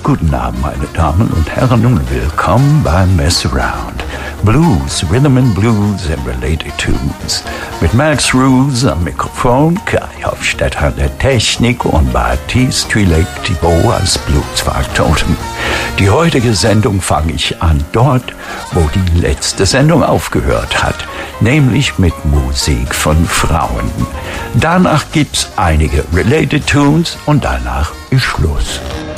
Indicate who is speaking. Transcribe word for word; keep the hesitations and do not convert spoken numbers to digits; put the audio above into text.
Speaker 1: Guten Abend, meine Damen und Herren, und willkommen beim Mess Around. Blues, Rhythm and Blues and Related Tunes. Mit Max Roos am Mikrofon, Kai Hofstetter an der Technik und Baptiste Trilek-Thibault als Bluesfaktoren. Die heutige Sendung fange ich an dort, wo die letzte Sendung aufgehört hat, nämlich mit Musik von Frauen. Danach gibt's einige Related Tunes und danach ist Schluss.